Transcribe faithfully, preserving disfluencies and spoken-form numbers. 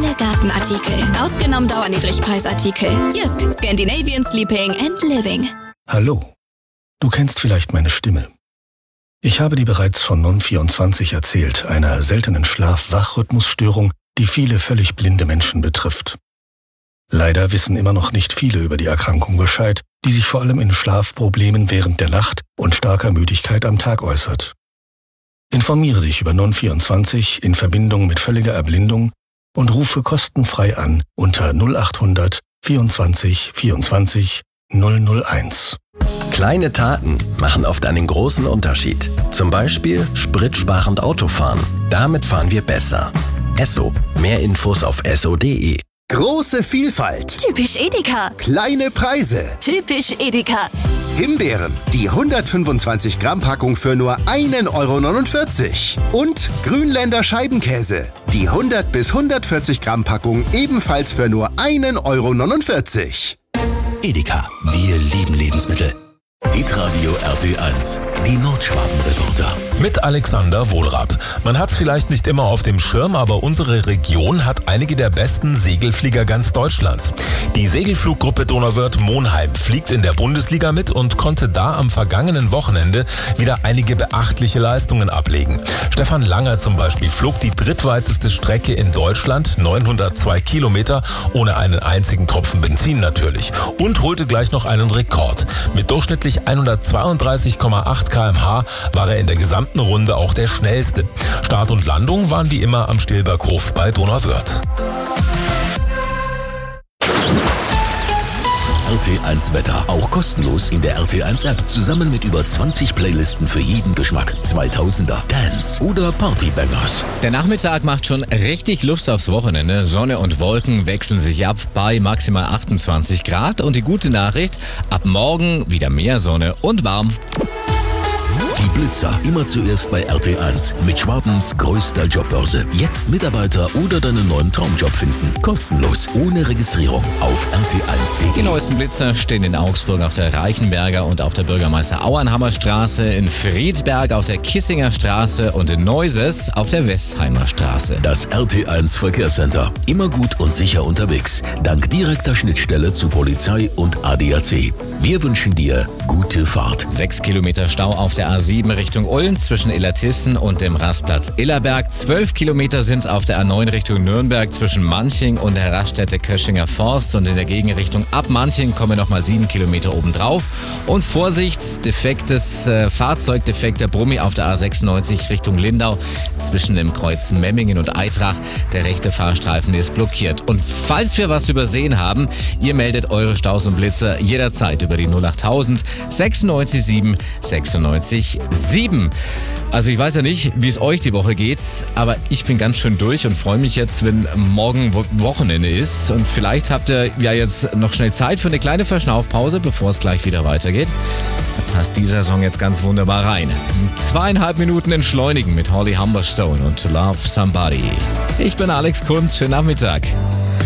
Alle Gartenartikel, ausgenommen Dauerniedrigpreisartikel. Jysk, Scandinavian Sleeping and Living. Hallo, du kennst vielleicht meine Stimme. Ich habe dir bereits von Non vierundzwanzig erzählt, einer seltenen Schlaf-Wach-Rhythmusstörung, die viele völlig blinde Menschen betrifft. Leider wissen immer noch nicht viele über die Erkrankung Bescheid, die sich vor allem in Schlafproblemen während der Nacht und starker Müdigkeit am Tag äußert. Informiere dich über Non vierundzwanzig in Verbindung mit völliger Erblindung und rufe kostenfrei an unter null achthundert vierundzwanzig vierundzwanzig null null eins. Kleine Taten machen oft einen großen Unterschied. Zum Beispiel spritsparend Autofahren. Damit fahren wir besser. Esso. Mehr Infos auf esso punkt de. Große Vielfalt. Typisch Edeka. Kleine Preise. Typisch Edeka. Himbeeren. Die hundertfünfundzwanzig Gramm Packung für nur ein Euro neunundvierzig. Und Grünländer Scheibenkäse. Die hundert bis hundertvierzig Gramm Packung ebenfalls für nur ein Euro neunundvierzig. Edeka. Wir lieben Lebensmittel. Hitradio R T eins. Die Nordschwaben-Reporter. Mit Alexander Wohlrab. Man hat es vielleicht nicht immer auf dem Schirm, aber unsere Region hat einige der besten Segelflieger ganz Deutschlands. Die Segelfluggruppe Donauwörth-Monheim fliegt in der Bundesliga mit und konnte da am vergangenen Wochenende wieder einige beachtliche Leistungen ablegen. Stefan Langer zum Beispiel flog die drittweiteste Strecke in Deutschland, neunhundertzwei Kilometer, ohne einen einzigen Tropfen Benzin natürlich. Und holte gleich noch einen Rekord. Mit durchschnittlich hundertzweiunddreißig Komma acht Kilometer pro Stunde war er in der gesamten Runde auch der schnellste. Start und Landung waren wie immer am Stilberghof bei Donauwörth. R T eins Wetter. Auch kostenlos in der R T eins App. Zusammen mit über zwanzig Playlisten für jeden Geschmack. zweitausender, Dance oder Partybangers. Der Nachmittag macht schon richtig Lust aufs Wochenende. Sonne und Wolken wechseln sich ab bei maximal achtundzwanzig Grad. Und die gute Nachricht, ab morgen wieder mehr Sonne und warm. Die Blitzer. Immer zuerst bei R T eins. Mit Schwabens größter Jobbörse. Jetzt Mitarbeiter oder deinen neuen Traumjob finden. Kostenlos. Ohne Registrierung. Auf R T eins punkt de. Die neuesten Blitzer stehen in Augsburg auf der Reichenberger und auf der Bürgermeister Auernhammer Straße, in Friedberg auf der Kissinger Straße und in Neuses auf der Westheimer Straße. Das R T eins Verkehrscenter. Immer gut und sicher unterwegs. Dank direkter Schnittstelle zu Polizei und A D A C. Wir wünschen dir gute Fahrt. Sechs Kilometer Stau auf der A sieben Richtung Ulm zwischen Illertissen und dem Rastplatz Illerberg. Zwölf Kilometer sind auf der A neun Richtung Nürnberg zwischen Manching und der Raststätte Köschinger Forst. Und in der Gegenrichtung ab Manching kommen nochmal sieben Kilometer obendrauf. Und Vorsicht, defektes äh, Fahrzeug, defekter Brummi auf der A sechsundneunzig Richtung Lindau zwischen dem Kreuz Memmingen und Eitrach. Der rechte Fahrstreifen ist blockiert. Und falls wir was übersehen haben, ihr meldet eure Staus und Blitzer jederzeit über die null achttausend sechsundneunzig sieben sechsundneunzig sieben. Also ich weiß ja nicht, wie es euch die Woche geht, aber ich bin ganz schön durch und freue mich jetzt, wenn morgen Wo- Wochenende ist. Und vielleicht habt ihr ja jetzt noch schnell Zeit für eine kleine Verschnaufpause, bevor es gleich wieder weitergeht. Da passt dieser Song jetzt ganz wunderbar rein. Zweieinhalb Minuten entschleunigen mit Holly Humberstone und To Love Somebody. Ich bin Alex Kunz, schönen Nachmittag.